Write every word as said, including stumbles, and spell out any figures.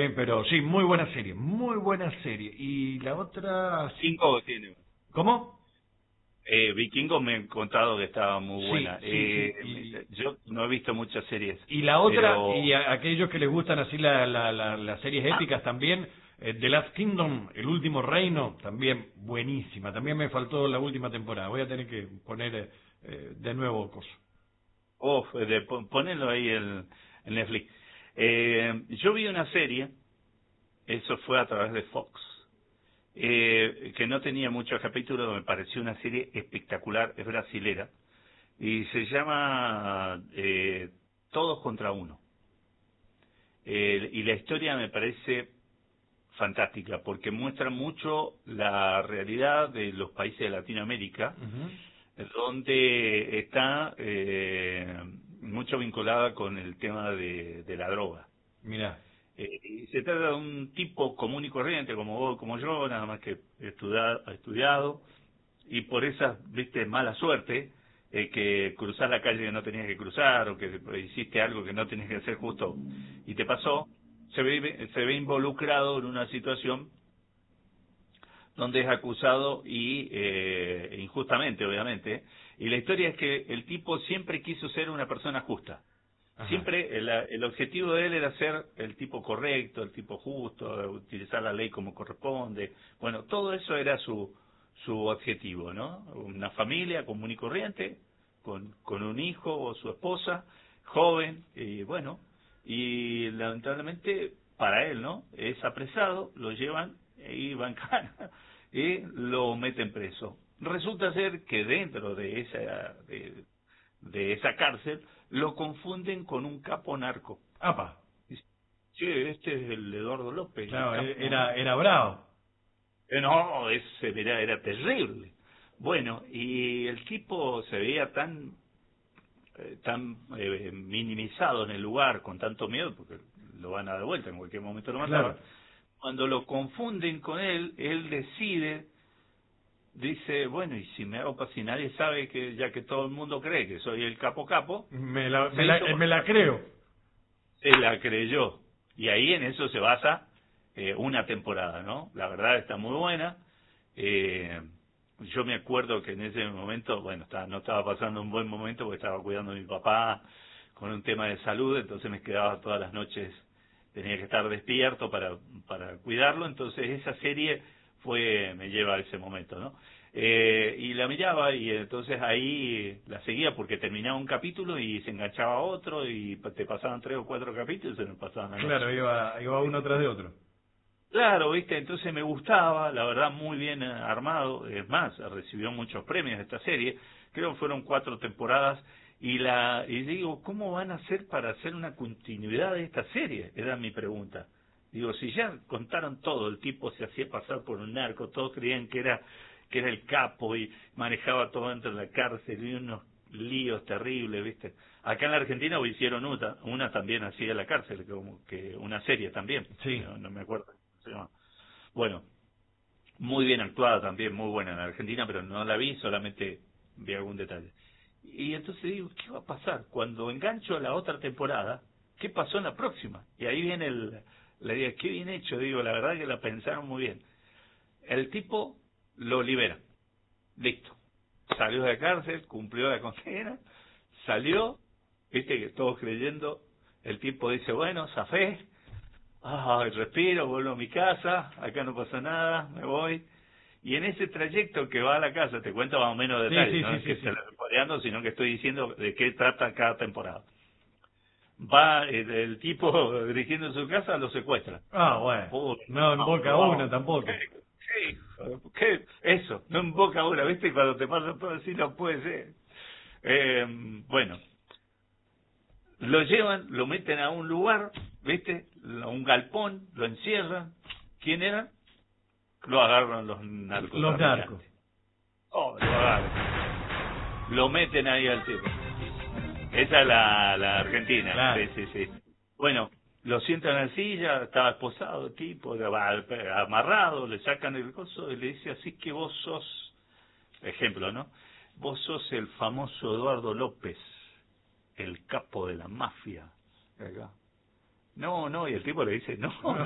¿eh? Pero sí, muy buena serie, muy buena serie. Y la otra... Cinco tiene. ¿Cómo? Eh, Vikingos me han contado que estaba muy Sí, buena. sí, Eh, sí. Y, yo no he visto muchas series, y la otra, pero... y a aquellos que les gustan así la, la, la- las series épicas también, eh, The Last Kingdom, El Último Reino, también buenísima. También me faltó la última temporada. Voy a tener que poner eh, eh, de nuevo cosas. Uf, de, pon- ponelo ahí en, en Netflix. Eh, yo vi una serie, eso fue a través de Fox, eh, que no tenía muchos capítulos, me pareció una serie espectacular, es brasilera, y se llama eh, Todos contra Uno. Eh, y la historia me parece fantástica, porque muestra mucho la realidad de los países de Latinoamérica, Ujú. donde está eh, mucho vinculada con el tema de, de la droga. Mirá. Eh, y se trata de un tipo común y corriente, como vos, como yo, nada más que estudia- estudiado, y por esa, viste, mala suerte, eh, que cruzás la calle que no tenías que cruzar, o que hiciste algo que no tenías que hacer justo, y te pasó, se ve, se ve involucrado en una situación donde es acusado y eh, injustamente, obviamente. Y la historia es que el tipo siempre quiso ser una persona justa. Ajá. Siempre el, el objetivo de él era ser el tipo correcto, el tipo justo, utilizar la ley como corresponde. Bueno, todo eso era su su objetivo, ¿no? Una familia común y corriente, con, con un hijo o su esposa, joven, y bueno, y lamentablemente para él, ¿no? Es apresado, lo llevan y van cana y lo meten preso. Resulta ser que dentro de esa de, de esa cárcel lo confunden con un capo narco. Apa. Dice, che, este es el Eduardo López, el Claro, e- capo era, narco. era bravo. Eh, no, ese era, era terrible. Bueno, y el tipo se veía tan eh, tan eh, minimizado en el lugar, con tanto miedo, porque lo van a dar de vuelta, en cualquier momento lo mataban. Claro. Cuando lo confunden con él, él decide, dice, bueno, y si me hago pa- si nadie sabe que, ya que todo el mundo cree que soy el capo capo, Me la, me se la, hizo eh, me la pasar, creo. se la creyó. Y ahí en eso se basa eh, una temporada, ¿no? La verdad está muy buena. Eh, yo me acuerdo que en ese momento, bueno, estaba, no estaba pasando un buen momento porque estaba cuidando a mi papá con un tema de salud, entonces me quedaba todas las noches, tenía que estar despierto para, para cuidarlo, entonces esa serie fue, me lleva a ese momento, ¿no? Eh, y la miraba y entonces ahí la seguía porque terminaba un capítulo y se enganchaba otro y te pasaban tres o cuatro capítulos y se me pasaban la noche. Claro, iba, iba uno tras de otro. Claro, viste, entonces me gustaba, la verdad muy bien eh, armado, es más, recibió muchos premios esta serie, creo que fueron cuatro temporadas, y la y digo, ¿cómo van a hacer para hacer una continuidad de esta serie? Era mi pregunta. Digo, si ya contaron todo, el tipo se hacía pasar por un narco, todos creían que era que era el capo y manejaba todo dentro de la cárcel y unos líos terribles, ¿viste? Acá en la Argentina hicieron una, una también así de la cárcel, como que una serie también, Sí. no, no me acuerdo cómo se llama. Bueno, muy bien actuada también, muy buena en la Argentina, pero no la vi, solamente vi algún detalle. Y entonces digo, ¿qué va a pasar? Cuando engancho a la otra temporada, ¿qué pasó en la próxima? Y ahí viene el, la idea, qué bien hecho, digo, la verdad que la pensaron muy bien. El tipo lo libera, listo. Salió de la cárcel, cumplió la condena, salió, viste que todos creyendo, el tipo dice, bueno, zafé, ay, respiro, vuelvo a mi casa, acá no pasa nada, me voy. Y en ese trayecto que va a la casa, te cuento más o menos Sí, detalles, sí, no sí, es que sí, te sí. lo estoy spoileando, sino que estoy diciendo de qué trata cada temporada. Va el, el tipo dirigiendo su casa, lo secuestra. Ah, bueno. Uy, No en no, boca no, una tampoco. ¿qué, qué, hijo? ¿Qué? Eso, no en boca una, ¿viste? Cuando te pasa todo así no puede ser. Eh, bueno, lo llevan, lo meten a un lugar, ¿viste? A un galpón, lo encierran. ¿Quién era? Lo agarran los Los narcos. narcotraficantes. Oh, lo agarran. Lo meten ahí al tipo. Esa es la, la Argentina. Claro. Sí, sí, sí. Bueno, lo sientan en la silla, estaba esposado el tipo, va amarrado, le sacan el coso y le dice, así que vos sos, ejemplo, ¿no? Vos sos el famoso Eduardo López, el capo de la mafia. Acá. No, no, y el tipo le dice, no,